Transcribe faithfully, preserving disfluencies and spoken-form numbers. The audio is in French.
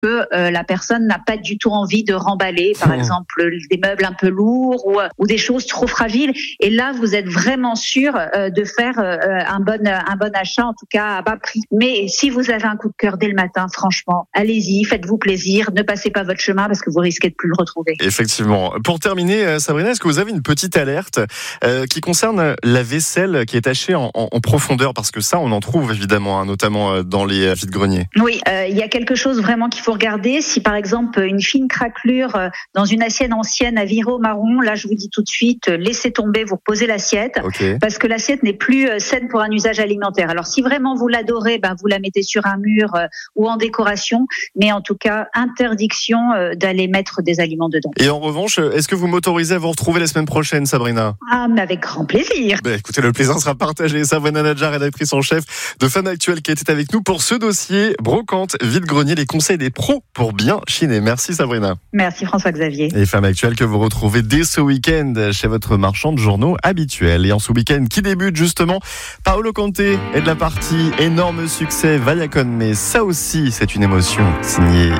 que euh, la personne n'a pas du tout envie de remballer, par mmh. exemple, des meubles un peu lourds ou, ou des choses trop fragiles. Et là, vous êtes vraiment sûr euh, de faire euh, un bon un bon achat, en tout cas à bas prix. Mais si vous avez un coup de cœur dès le matin, franchement, allez-y, faites-vous plaisir, ne passez pas votre chemin parce que vous risquez de plus le retrouver. Effectivement. Pour terminer, Sabrina, est-ce que vous avez une petite alerte euh, qui concerne la vaisselle qui est tachée en, en, en profondeur? Parce que ça, on en trouve évidemment, hein, notamment dans les vides-greniers. Oui, il euh, y a quelque chose vraiment qu'il faut regarder. Si par exemple une fine craquelure euh, dans une assiette ancienne a viré au marron, là je vous dis tout de suite, euh, laissez tomber, vous reposez l'assiette, okay. Parce que l'assiette n'est plus euh, saine pour un usage alimentaire. Alors si vraiment vous l'adorez, ben, vous la mettez sur un mur euh, ou en décoration, mais en tout cas, interdiction euh, d'aller mettre des aliments dedans. Et en revanche, est-ce que vous m'autorisez à vous retrouver la semaine prochaine, Sabrina? Ah, mais avec grand plaisir. Ben, écoutez, le plaisir sera partagé. Sabrina Nadjar, rédactrice en chef de Femme Actuelle, qui était avec nous pour ce dossier brocante, vide-grenier, les conseils des pros pour bien chiner. Merci Sabrina. Merci François-Xavier. Et Femme Actuelle que vous retrouvez dès ce week-end chez votre marchand de journaux habituel. Et en ce week-end qui débute justement, Paolo Conte est de la partie énorme succès Vaya Con Me. Ça aussi, c'est une émotion signée